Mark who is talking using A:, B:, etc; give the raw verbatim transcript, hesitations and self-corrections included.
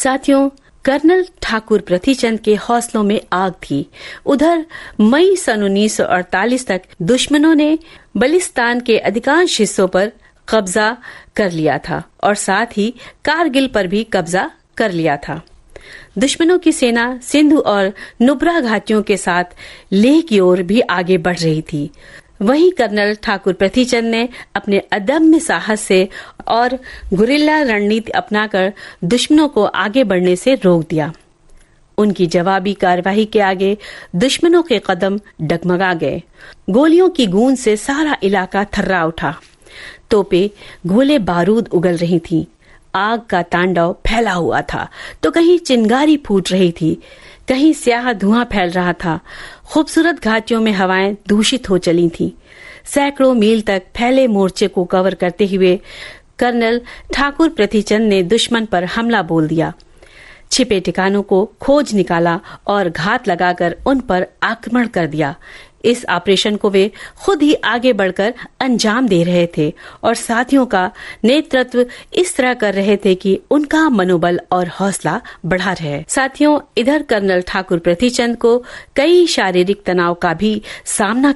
A: साथियों, कर्नल ठाकुर पृथ्वीचंद के हौसलों में आग थी। उधर मई सन उन्नीस सौ अड़तालीस तक दुश्मनों ने बलिस्तान के अधिकांश हिस्सों पर कब्जा कर लिया था और साथ ही कारगिल पर भी कब्जा कर लिया था। दुश्मनों की सेना सिंधु और नुब्रा घाटियों के साथ लेह की ओर भी आगे बढ़ रही थी। वहीं कर्नल ठाकुर पृथ्वीचंद ने अपने अदम्य साहस से और गुरिल्ला रणनीति अपनाकर दुश्मनों को आगे बढ़ने से रोक दिया। उनकी जवाबी कार्यवाही के आगे दुश्मनों के कदम डगमगा गए। गोलियों की गूंज से सारा इलाका थर्रा उठा। तोपे, गोले बारूद उगल रही थीं। आग का तांडव फैला हुआ था तो कहीं चिंगारी फूट रही थी, कहीं स्याह धुआं फैल रहा था। खूबसूरत घाटियों में हवाएं दूषित हो चली थीं। सैकड़ों मील तक फैले मोर्चे को कवर करते हुए कर्नल ठाकुर पृथ्वीचंद ने दुश्मन पर हमला बोल दिया। छिपे ठिकानों को खोज निकाला और घात लगाकर उन पर आक्रमण कर दिया। इस ऑपरेशन को वे खुद ही आगे बढ़कर अंजाम दे रहे थे और साथियों का नेतृत्व इस तरह कर रहे थे कि उनका मनोबल और हौसला बढ़ा रहे। साथियों, इधर कर्नल ठाकुर पृथ्वीचंद को कई शारीरिक तनाव का भी सामना